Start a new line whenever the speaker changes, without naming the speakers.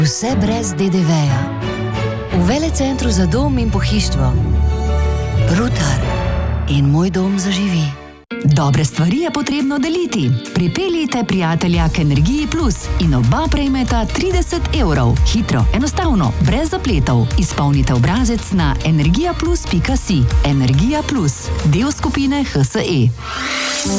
Vse brez DDV-ja. V Velecentru za dom in pohištvo. Rutar in moj dom zaživi.
Dobre stvari je potrebno deliti. Pripeljite prijatelja k Energiji Plus in oba prejmeta 30 €. Hitro, enostavno, brez zapletov. Izpolnite obrazec na energijaplus.si. Energija Plus, del skupine HSE.